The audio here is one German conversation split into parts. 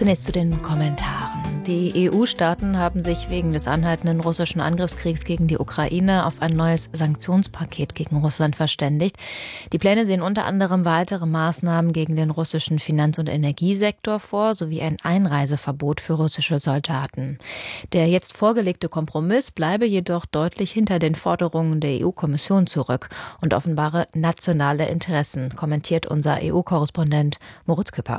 Zunächst zu den Kommentaren. Die EU-Staaten haben sich wegen des anhaltenden russischen Angriffskriegs gegen die Ukraine auf ein neues Sanktionspaket gegen Russland verständigt. Die Pläne sehen unter anderem weitere Maßnahmen gegen den russischen Finanz- und Energiesektor vor, sowie ein Einreiseverbot für russische Soldaten. Der jetzt vorgelegte Kompromiss bleibe jedoch deutlich hinter den Forderungen der EU-Kommission zurück und offenbare nationale Interessen, kommentiert unser EU-Korrespondent Moritz Küpper.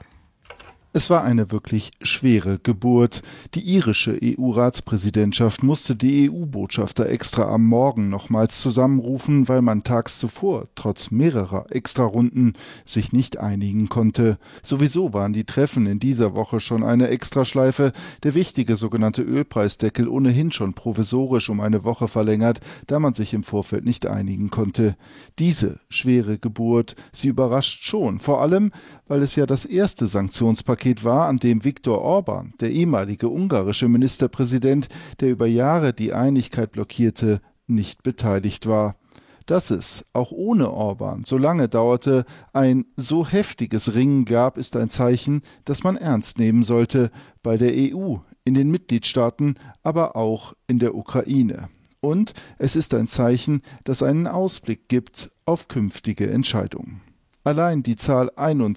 Es war eine wirklich schwere Geburt. Die irische EU-Ratspräsidentschaft musste die EU-Botschafter extra am Morgen nochmals zusammenrufen, weil man tags zuvor, trotz mehrerer Extrarunden, sich nicht einigen konnte. Sowieso waren die Treffen in dieser Woche schon eine Extraschleife, der wichtige sogenannte Ölpreisdeckel ohnehin schon provisorisch um eine Woche verlängert, da man sich im Vorfeld nicht einigen konnte. Diese schwere Geburt, sie überrascht schon, vor allem, weil es ja das erste Sanktionspaket war, an dem Viktor Orbán, der ehemalige ungarische Ministerpräsident, der über Jahre die Einigkeit blockierte, nicht beteiligt war. Dass es, auch ohne Orbán, so lange dauerte, ein so heftiges Ringen gab, ist ein Zeichen, das man ernst nehmen sollte, bei der EU, in den Mitgliedstaaten, aber auch in der Ukraine. Und es ist ein Zeichen, das einen Ausblick gibt auf künftige Entscheidungen. Allein die Zahl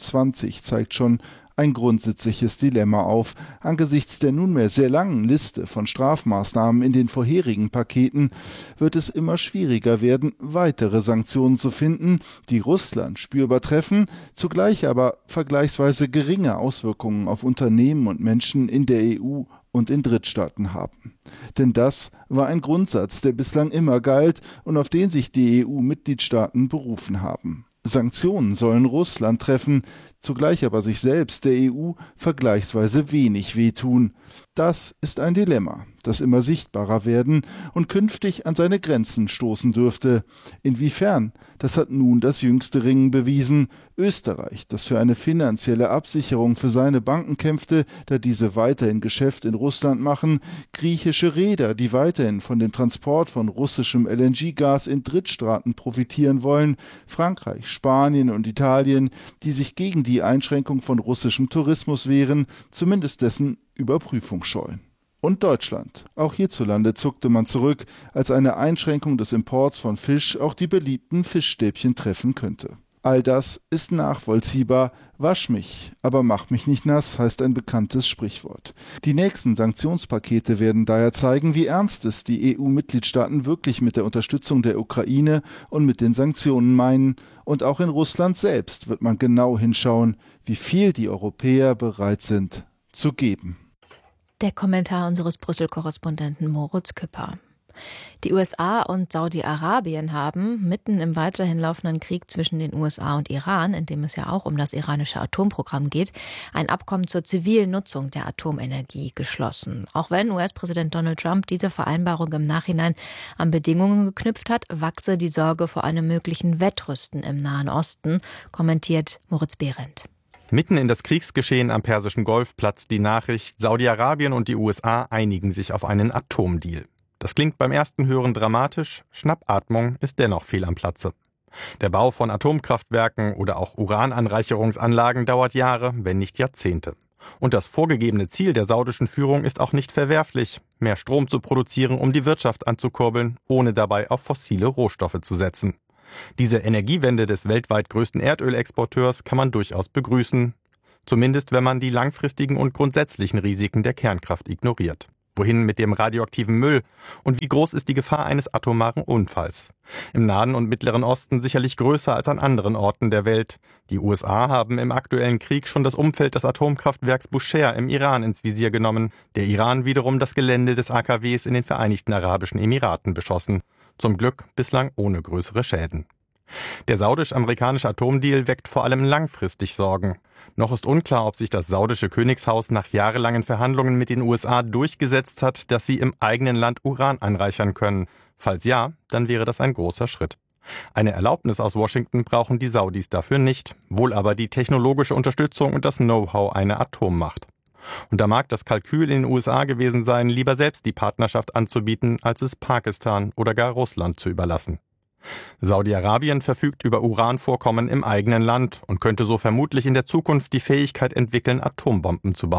21 zeigt schon ein grundsätzliches Dilemma auf. Angesichts der nunmehr sehr langen Liste von Strafmaßnahmen in den vorherigen Paketen wird es immer schwieriger werden, weitere Sanktionen zu finden, die Russland spürbar treffen, zugleich aber vergleichsweise geringe Auswirkungen auf Unternehmen und Menschen in der EU und in Drittstaaten haben. Denn das war ein Grundsatz, der bislang immer galt und auf den sich die EU-Mitgliedstaaten berufen haben. Sanktionen sollen Russland treffen, zugleich aber sich selbst, der EU, vergleichsweise wenig wehtun. Das ist ein Dilemma, das immer sichtbarer werden und künftig an seine Grenzen stoßen dürfte. Inwiefern? Das hat nun das jüngste Ringen bewiesen. Österreich, das für eine finanzielle Absicherung für seine Banken kämpfte, da diese weiterhin Geschäft in Russland machen, griechische Reeder, die weiterhin von dem Transport von russischem LNG-Gas in Drittstaaten profitieren wollen, Frankreich, Spanien und Italien, die sich gegen die Einschränkung von russischem Tourismus wehren, zumindest dessen Überprüfung scheuen. Und Deutschland. Auch hierzulande zuckte man zurück, als eine Einschränkung des Imports von Fisch auch die beliebten Fischstäbchen treffen könnte. All das ist nachvollziehbar. Wasch mich, aber mach mich nicht nass, heißt ein bekanntes Sprichwort. Die nächsten Sanktionspakete werden daher zeigen, wie ernst es die EU-Mitgliedstaaten wirklich mit der Unterstützung der Ukraine und mit den Sanktionen meinen. Und auch in Russland selbst wird man genau hinschauen, wie viel die Europäer bereit sind zu geben. Der Kommentar unseres Brüssel-Korrespondenten Moritz Küpper. Die USA und Saudi-Arabien haben mitten im weiterhin laufenden Krieg zwischen den USA und Iran, in dem es ja auch um das iranische Atomprogramm geht, ein Abkommen zur zivilen Nutzung der Atomenergie geschlossen. Auch wenn US-Präsident Donald Trump diese Vereinbarung im Nachhinein an Bedingungen geknüpft hat, wachse die Sorge vor einem möglichen Wettrüsten im Nahen Osten, kommentiert Moritz Behrendt. Mitten in das Kriegsgeschehen am Persischen Golf platzt die Nachricht, Saudi-Arabien und die USA einigen sich auf einen Atomdeal. Das klingt beim ersten Hören dramatisch, Schnappatmung ist dennoch fehl am Platze. Der Bau von Atomkraftwerken oder auch Urananreicherungsanlagen dauert Jahre, wenn nicht Jahrzehnte. Und das vorgegebene Ziel der saudischen Führung ist auch nicht verwerflich, mehr Strom zu produzieren, um die Wirtschaft anzukurbeln, ohne dabei auf fossile Rohstoffe zu setzen. Diese Energiewende des weltweit größten Erdölexporteurs kann man durchaus begrüßen, zumindest wenn man die langfristigen und grundsätzlichen Risiken der Kernkraft ignoriert. Wohin mit dem radioaktiven Müll? Und wie groß ist die Gefahr eines atomaren Unfalls? Im Nahen und Mittleren Osten sicherlich größer als an anderen Orten der Welt. Die USA haben im aktuellen Krieg schon das Umfeld des Atomkraftwerks Bushehr im Iran ins Visier genommen. Der Iran wiederum das Gelände des AKWs in den Vereinigten Arabischen Emiraten beschossen. Zum Glück bislang ohne größere Schäden. Der saudisch-amerikanische Atomdeal weckt vor allem langfristig Sorgen. Noch ist unklar, ob sich das saudische Königshaus nach jahrelangen Verhandlungen mit den USA durchgesetzt hat, dass sie im eigenen Land Uran anreichern können. Falls ja, dann wäre das ein großer Schritt. Eine Erlaubnis aus Washington brauchen die Saudis dafür nicht, wohl aber die technologische Unterstützung und das Know-how einer Atommacht. Und da mag das Kalkül in den USA gewesen sein, lieber selbst die Partnerschaft anzubieten, als es Pakistan oder gar Russland zu überlassen. Saudi-Arabien verfügt über Uranvorkommen im eigenen Land und könnte so vermutlich in der Zukunft die Fähigkeit entwickeln, Atombomben zu bauen.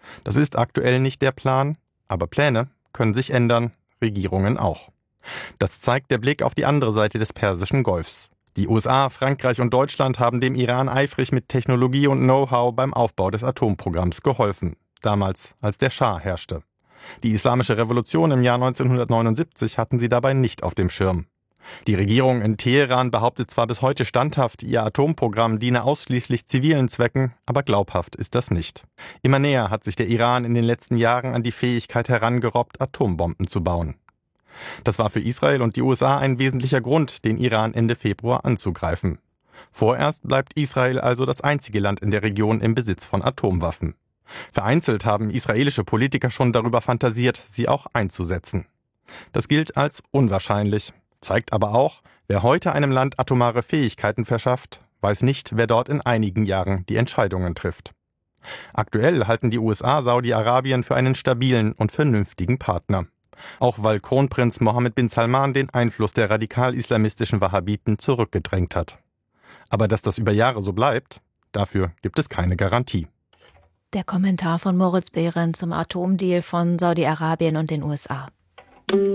Das ist aktuell nicht der Plan, aber Pläne können sich ändern, Regierungen auch. Das zeigt der Blick auf die andere Seite des Persischen Golfs. Die USA, Frankreich und Deutschland haben dem Iran eifrig mit Technologie und Know-how beim Aufbau des Atomprogramms geholfen, damals als der Schah herrschte. Die Islamische Revolution im Jahr 1979 hatten sie dabei nicht auf dem Schirm. Die Regierung in Teheran behauptet zwar bis heute standhaft, ihr Atomprogramm diene ausschließlich zivilen Zwecken, aber glaubhaft ist das nicht. Immer näher hat sich der Iran in den letzten Jahren an die Fähigkeit herangerobbt, Atombomben zu bauen. Das war für Israel und die USA ein wesentlicher Grund, den Iran Ende Februar anzugreifen. Vorerst bleibt Israel also das einzige Land in der Region im Besitz von Atomwaffen. Vereinzelt haben israelische Politiker schon darüber fantasiert, sie auch einzusetzen. Das gilt als unwahrscheinlich, zeigt aber auch, wer heute einem Land atomare Fähigkeiten verschafft, weiß nicht, wer dort in einigen Jahren die Entscheidungen trifft. Aktuell halten die USA Saudi-Arabien für einen stabilen und vernünftigen Partner. Auch weil Kronprinz Mohammed bin Salman den Einfluss der radikal-islamistischen Wahhabiten zurückgedrängt hat. Aber dass das über Jahre so bleibt, dafür gibt es keine Garantie. Der Kommentar von Moritz Behrendt zum Atomdeal von Saudi-Arabien und den USA.